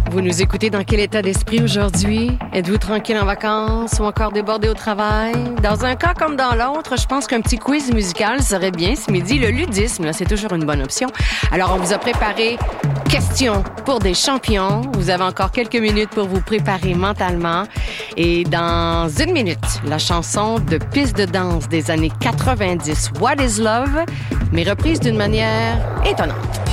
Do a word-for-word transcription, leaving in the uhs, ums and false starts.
Vous nous écoutez dans quel état d'esprit aujourd'hui? Êtes-vous tranquille en vacances ou encore débordé au travail? Dans un cas comme dans l'autre, je pense qu'un petit quiz musical serait bien ce midi. Le ludisme, là, c'est toujours une bonne option. Alors, on vous a préparé questions pour des champions. Vous avez encore quelques minutes pour vous préparer mentalement. Et dans une minute, la chanson de piste de danse des années quatre-vingt-dix, What is Love, mais reprise d'une manière étonnante.